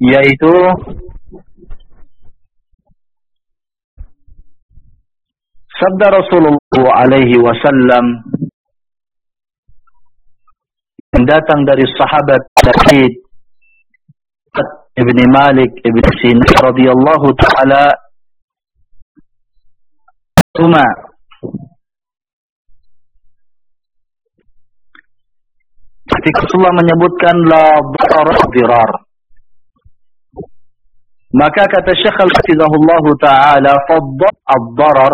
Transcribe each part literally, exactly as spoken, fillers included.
yaitu sabda Rasulullah alaihi wasallam yang datang dari sahabat Sa'id Ibn Malik Ibn Sinan radhiyallahu ta'ala Tuma ketika Rasulullah menyebutkan la darar dirar, maka kata Syekh al-Hafizahullah ta'ala faddal ad-darar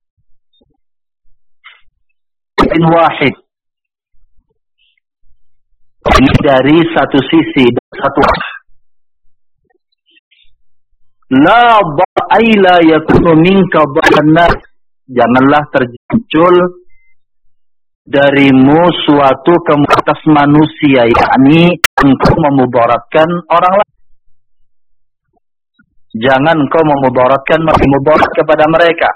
bin wahid, ini dari satu sisi, satu la ba'ai la yakunu minka dhanna, janganlah terjual darimu suatu kemudarat manusia, yakni engkau memudaratkan orang lain. Jangan engkau memudaratkan memudarat kepada mereka.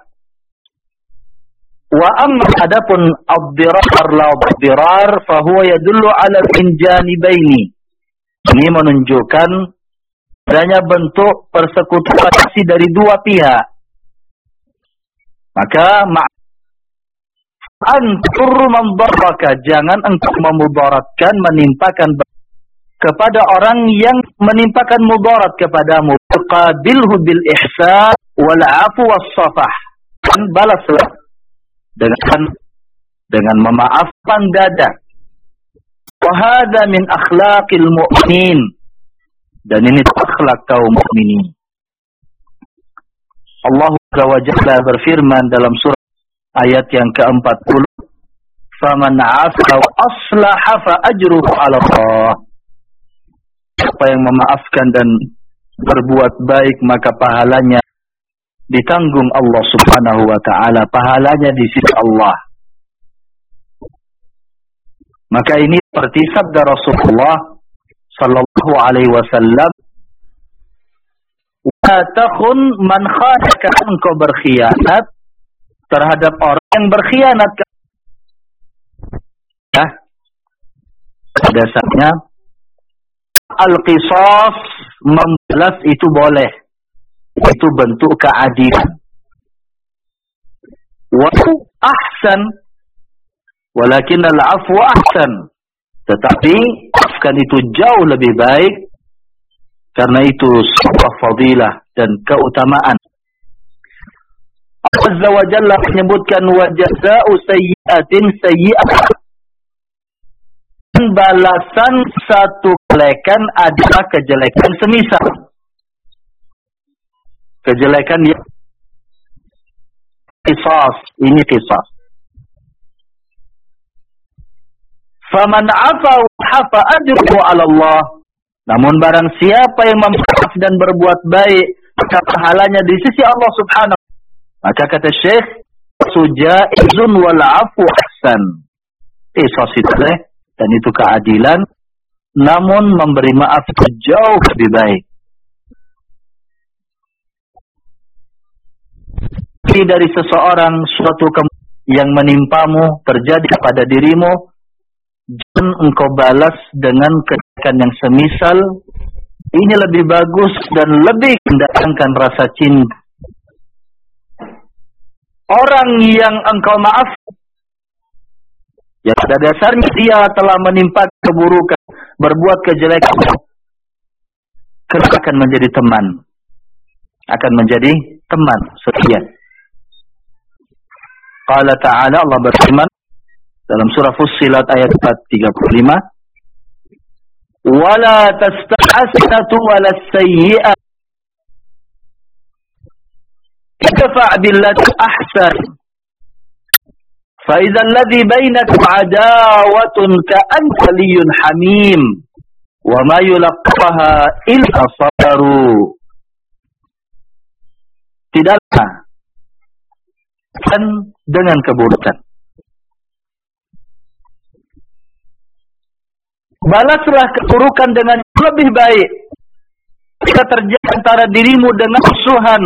Wa amma adapun ad-dirar la ad-dirar fa huwa yadullu ala al-janibaini. Ini menunjukkan adanya bentuk persekutuan dari dua pihak. Maka antur membaraka, jangan engkau memudaratkan, menimpakan kepada orang yang menimpakan mudarat kepadamu. Qabilhu bil ihsan wal afu was safah, dan balaslah dengan dengan memaafkan dada. Wa hadza min akhlaqil mu'minin, dan ini akhlak kaum mukminin. Allah Azza wa Jalla berfirman dalam surah ayat yang keempat puluh, faman 'afa wa aslaha fa ajruhu 'ala Allah. Siapa yang memaafkan dan berbuat baik, maka pahalanya ditanggung Allah Subhanahu wa ta'ala, pahalanya di sisi Allah. Maka ini seperti sabda Rasulullah sallallahu alaihi wasallam, wa takhun man khanaka, engkau berkhianat terhadap orang yang berkhianat. Ya, dasarnya al-qisas, membalas itu boleh, itu bentuk keadilan. Wa ahsan, walakin al-afwu ahsan, tetapi maafkan itu jauh lebih baik, karena itu sebuah fadilah dan keutamaan. Allah Azza wa Jalla menyebutkan wa jazaa'u sayyi'atin sayyi'ah, dan balasan satu kejelekan adalah kejelekan semisal. Kejelekan yang qisas, ini qisas. Faman 'afa wa hafa ajruhu 'ala Allah. Namun barang siapa yang memaaf dan berbuat baik, maka pahalanya di sisi Allah Subhanahu. Maka kata Syekh, sujaizun wal 'afwu ahsan. Qisas itu dan itu keadilan, namun memberi maaf itu jauh lebih baik. Jadi dari seseorang suatu yang menimpamu terjadi pada dirimu, jangan engkau balas dengan kebaikan yang semisal. Ini lebih bagus dan lebih mendatangkan rasa cinta. Orang yang engkau maaf, ya pada dasarnya dia telah menimpa keburukan, berbuat kejelekan, akan menjadi teman, akan menjadi teman setia. Qala ta'ala, Allah berfirman dalam surah Fussilat ayat tiga puluh lima, wala tasta'asnatu wala sayyi'ah idfa' billati ahsan fa idza alladhi bainakum 'adawatun ka'annahu waliyyun hamim wa ma yulaqqaha illa sabaru. Tidaklah dan dengan keburukan, balaslah keburukan dengan lebih baik. Jika terjadi antara dirimu dengan musuhan,